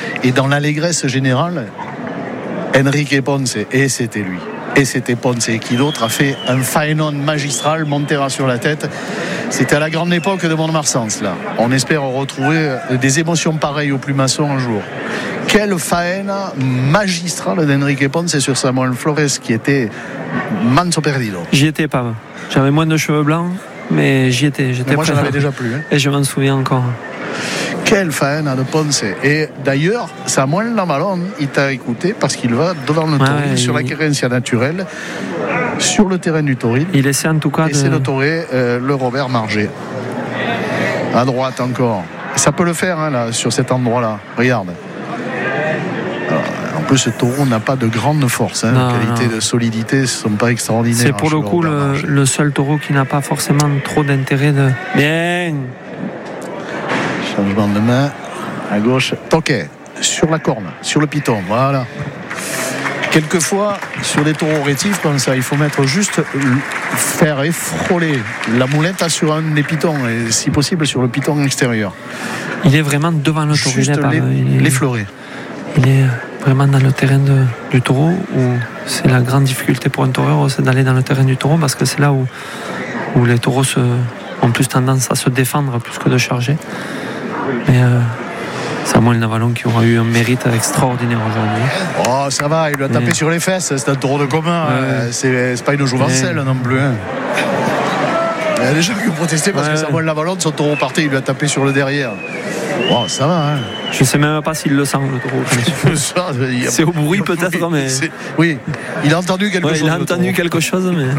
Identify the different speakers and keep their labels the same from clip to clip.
Speaker 1: Et dans l'allégresse générale, Enrique Ponce, et c'était lui. Et c'était Ponce. Qui d'autre a fait un faenon magistral, Montera sur la tête. C'était à la grande époque de Mont-de-Marsan, là. On espère retrouver des émotions pareilles au Plumasson un jour. Quelle faena magistrale d'Enrique Ponce sur Samuel Flores qui était manso perdido.
Speaker 2: J'y étais pas. J'avais moins de cheveux blancs, mais j'y étais.
Speaker 1: Mais moi, j'en avais déjà plus.
Speaker 2: Et je m'en souviens encore.
Speaker 1: Quelle faena de Ponce. Et d'ailleurs, Samuel Lamalon, il t'a écouté parce qu'il va devant le Toril sur la quérencia naturelle, sur le terrain du Toril.
Speaker 2: Il essaie en tout cas
Speaker 1: c'est le Toré, le Robert Margé. À droite encore. Ça peut le faire hein, là, sur cet endroit-là. Regarde. Alors, en plus, ce taureau n'a pas de grande force. Hein. Qualité de solidité ne sont pas extraordinaires.
Speaker 2: C'est pour le coup le seul taureau qui n'a pas forcément trop d'intérêt de. Bien.
Speaker 1: Changement de main. À gauche. Toquet. Sur la corne. Sur le piton. Voilà. Quelquefois, sur des taureaux rétifs comme ça, il faut mettre juste faire effroler la moulette sur un des pitons et si possible sur le piton extérieur.
Speaker 2: Il est vraiment devant le taureau.
Speaker 1: Juste l'effleurer.
Speaker 2: Il est vraiment dans le terrain du taureau où c'est la grande difficulté pour un taureur, c'est d'aller dans le terrain du taureau parce que c'est là où les taureaux ont plus tendance à se défendre plus que de charger. Mais Samuel Navalon qui aura eu un mérite extraordinaire aujourd'hui.
Speaker 1: Oh, ça va, il lui a tapé sur les fesses, c'est un taureau de commun, c'est pas une jouvencelle non plus. Hein. Il y a des gens qui ont protesté parce que Samuel Navalon, son taureau partait, il lui a tapé sur le derrière. Oh, ça va. Hein.
Speaker 2: Je sais même pas s'il le sent, le taureau. C'est au bruit peut-être, mais.
Speaker 1: Oui, il a entendu quelque chose.
Speaker 2: Il a entendu quelque chose, mais.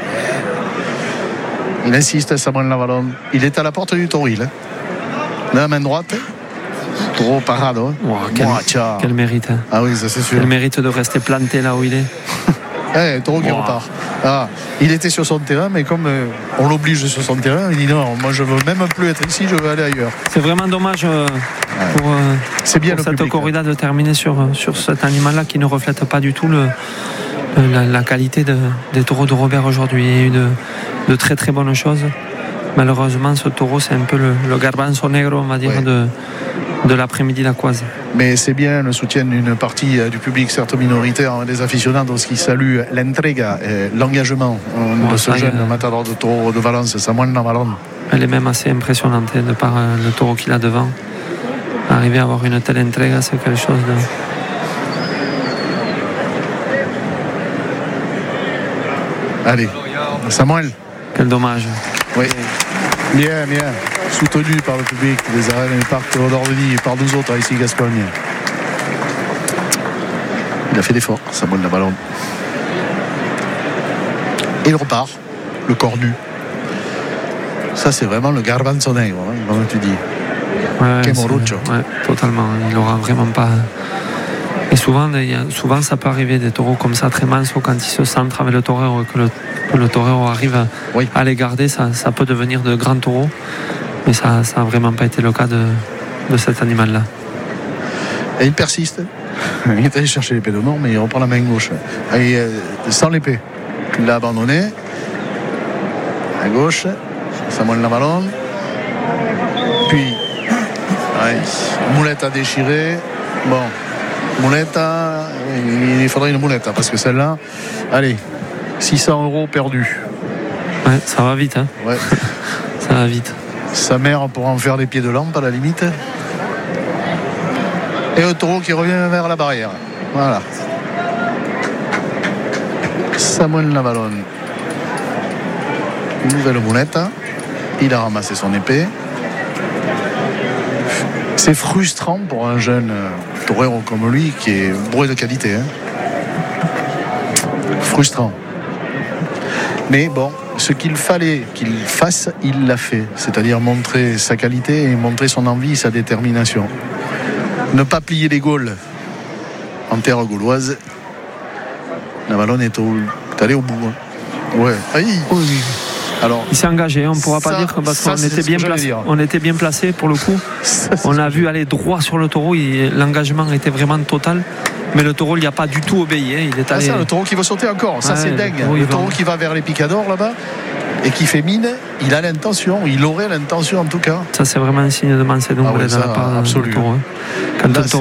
Speaker 1: Il insiste, Samuel Navalon. Il est à la porte du Toril. Hein. La main droite. Taureau parade. Hein.
Speaker 2: Wow, quel mérite. Hein.
Speaker 1: Ah oui, ça c'est sûr.
Speaker 2: Quel mérite de rester planté là où il est.
Speaker 1: Taureau qui repart. Ah, il était sur son terrain, mais comme on l'oblige sur son terrain, il dit non, moi je veux même plus être ici, je veux aller ailleurs.
Speaker 2: C'est vraiment dommage pour cette corrida de terminer sur cet animal-là qui ne reflète pas du tout la qualité des taureaux de Robert aujourd'hui. Il y a eu de très très bonnes choses. Malheureusement, ce taureau, c'est un peu le garbanzo negro, on va dire, de l'après-midi lacoise.
Speaker 1: Mais c'est bien le soutien d'une partie du public, certes minoritaire, des aficionados qui saluent l'entrega, l'engagement de ce jeune matador de taureau de Valence, Samuel Navalon.
Speaker 2: Elle est même assez impressionnante de par le taureau qu'il a devant. Arriver à avoir une telle entrega, c'est quelque chose de...
Speaker 1: Allez, Samuel.
Speaker 2: Quel dommage.
Speaker 1: Oui. Bien. Soutenu par le public des arènes et parcs d'Ordenis et par nous autres ici Gascogne. Il a fait l'effort, Samuel Navalon. Et il repart, le corps nu. Ça c'est vraiment le garbanzo negro, hein, comme tu dis.
Speaker 2: Totalement. Il n'aura vraiment pas. Et souvent ça peut arriver des taureaux comme ça très mansos quand ils se centrent avec le taureau que le taureau arrive à les garder, ça peut devenir de grands taureaux. Mais ça n'a vraiment pas été le cas de cet animal-là.
Speaker 1: Et il persiste. Il est allé chercher l'épée de mort, mais il reprend la main gauche. Et, sans l'épée. Il l'a abandonné. À gauche, Samuel Navalon. Puis, moulette à déchirer. Bon, moulette, il faudrait une moulette, parce que celle-là, allez, 600 € perdus.
Speaker 2: Ouais, ça va vite. Hein.
Speaker 1: Ouais.
Speaker 2: Ça va vite.
Speaker 1: Sa mère pourra en faire des pieds de lampe à la limite. Et le taureau qui revient vers la barrière. Voilà. Samuel Navalon. Une nouvelle moulette. Il a ramassé son épée. C'est frustrant pour un jeune torero comme lui qui est bourré de qualité. Hein. Frustrant. Mais bon, ce qu'il fallait qu'il fasse, il l'a fait. C'est-à-dire montrer sa qualité et montrer son envie et sa détermination. Ne pas plier les Gaules en terre gauloise. Navalon est allé au bout. Hein. Ouais. Aïe. Oui. Alors,
Speaker 2: il s'est engagé, on ne pourra pas dire parce qu'on était bien placé. On était bien placé pour le coup. On a vu aller droit sur le taureau. L'engagement était vraiment total. Mais le taureau, il n'y a pas du tout obéi. Hein. Il est allé...
Speaker 1: le taureau qui veut sauter encore. Ça, c'est dingue. Le taureau qui va vers les picadors là-bas et qui fait mine, il a l'intention. Il aurait l'intention en tout cas.
Speaker 2: Ça, c'est vraiment un signe de mansedumbre de la part du taureau. Quand le taureau